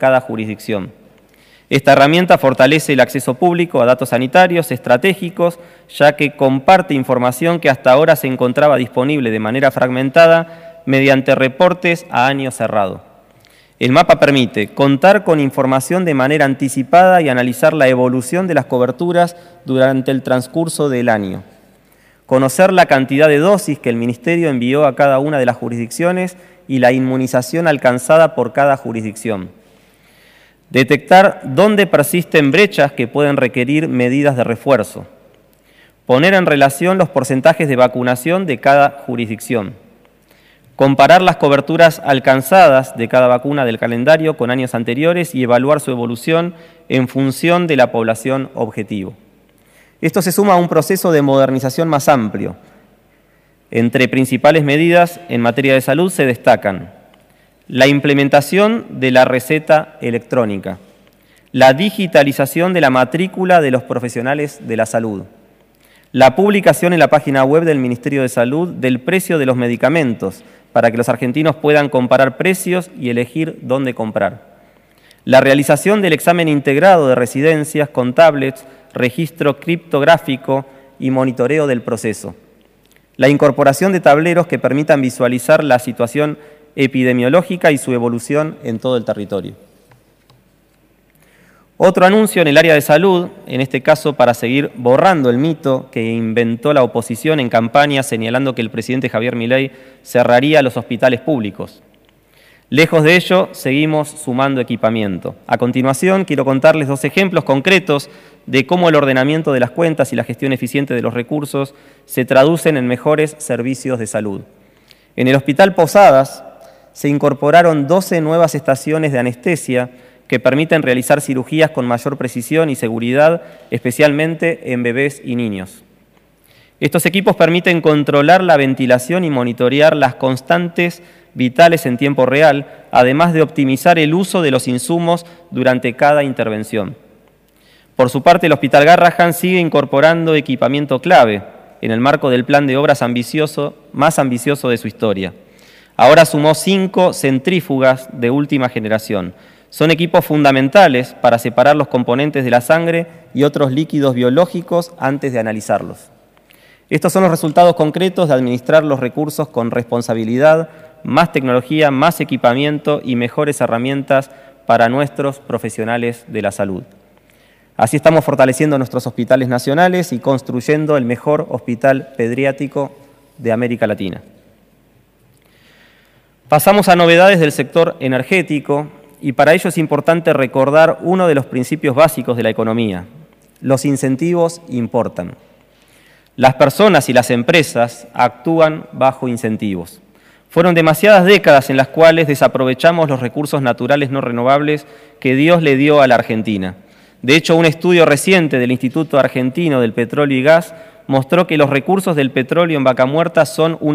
cada jurisdicción. Esta herramienta fortalece el acceso público a datos sanitarios estratégicos, ya que comparte información que hasta ahora se encontraba disponible de manera fragmentada mediante reportes a año cerrado. El mapa permite contar con información de manera anticipada y analizar la evolución de las coberturas durante el transcurso del año. Conocer la cantidad de dosis que el Ministerio envió a cada una de las jurisdicciones y la inmunización alcanzada por cada jurisdicción. Detectar dónde persisten brechas que pueden requerir medidas de refuerzo. Poner en relación los porcentajes de vacunación de cada jurisdicción. Comparar las coberturas alcanzadas de cada vacuna del calendario con años anteriores y evaluar su evolución en función de la población objetivo. Esto se suma a un proceso de modernización más amplio. Entre principales medidas en materia de salud se destacan la implementación de la receta electrónica, la digitalización de la matrícula de los profesionales de la salud, la publicación en la página web del Ministerio de Salud del precio de los medicamentos para que los argentinos puedan comparar precios y elegir dónde comprar, la realización del examen integrado de residencias con tablets, registro criptográfico y monitoreo del proceso, la incorporación de tableros que permitan visualizar la situación epidemiológica y su evolución en todo el territorio. Otro anuncio en el área de salud, en este caso para seguir borrando el mito que inventó la oposición en campaña señalando que el presidente Javier Milei cerraría los hospitales públicos. Lejos de ello, seguimos sumando equipamiento. A continuación, quiero contarles 2 ejemplos concretos de cómo el ordenamiento de las cuentas y la gestión eficiente de los recursos se traducen en mejores servicios de salud. En el Hospital Posadas se incorporaron 12 nuevas estaciones de anestesia que permiten realizar cirugías con mayor precisión y seguridad, especialmente en bebés y niños. Estos equipos permiten controlar la ventilación y monitorear las constantes vitales en tiempo real, además de optimizar el uso de los insumos durante cada intervención. Por su parte, el Hospital Garrahan sigue incorporando equipamiento clave en el marco del plan de obras más ambicioso de su historia. Ahora sumó 5 centrífugas de última generación. Son equipos fundamentales para separar los componentes de la sangre y otros líquidos biológicos antes de analizarlos. Estos son los resultados concretos de administrar los recursos con responsabilidad, más tecnología, más equipamiento y mejores herramientas para nuestros profesionales de la salud. Así estamos fortaleciendo nuestros hospitales nacionales y construyendo el mejor hospital pediátrico de América Latina. Pasamos a novedades del sector energético y para ello es importante recordar uno de los principios básicos de la economía. Los incentivos importan. Las personas y las empresas actúan bajo incentivos. Fueron demasiadas décadas en las cuales desaprovechamos los recursos naturales no renovables que Dios le dio a la Argentina. De hecho, un estudio reciente del Instituto Argentino del Petróleo y Gas mostró que los recursos del petróleo en Vaca Muerta son un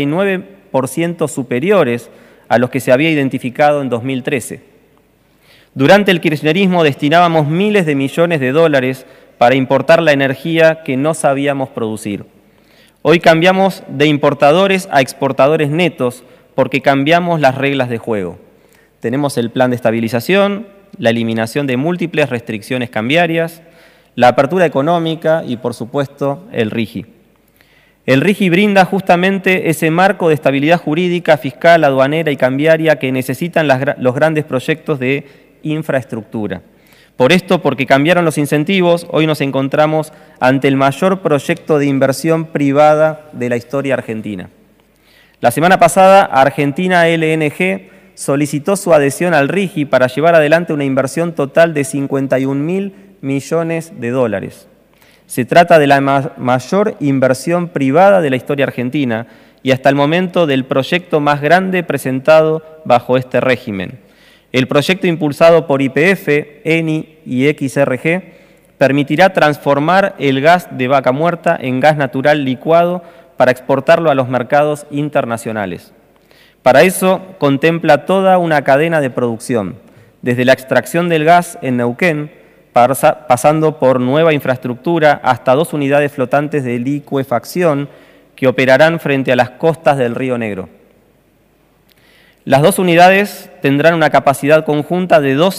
89% superiores a los que se había identificado en 2013. Durante el kirchnerismo destinábamos miles de millones de dólares para importar la energía que no sabíamos producir. Hoy cambiamos de importadores a exportadores netos porque cambiamos las reglas de juego. Tenemos el plan de estabilización, la eliminación de múltiples restricciones cambiarias, la apertura económica y, por supuesto, el RIGI. El RIGI brinda justamente ese marco de estabilidad jurídica, fiscal, aduanera y cambiaria que necesitan los grandes proyectos de infraestructura. Por esto, porque cambiaron los incentivos, hoy nos encontramos ante el mayor proyecto de inversión privada de la historia argentina. La semana pasada, Argentina LNG solicitó su adhesión al RIGI para llevar adelante una inversión total de 51.000 millones de dólares. Se trata de la mayor inversión privada de la historia argentina y hasta el momento del proyecto más grande presentado bajo este régimen. El proyecto impulsado por YPF, ENI y XRG permitirá transformar el gas de Vaca Muerta en gas natural licuado para exportarlo a los mercados internacionales. Para eso contempla toda una cadena de producción, desde la extracción del gas en Neuquén, pasando por nueva infraestructura hasta 2 unidades flotantes de licuefacción que operarán frente a las costas del Río Negro. Las dos unidades tendrán una capacidad conjunta de 12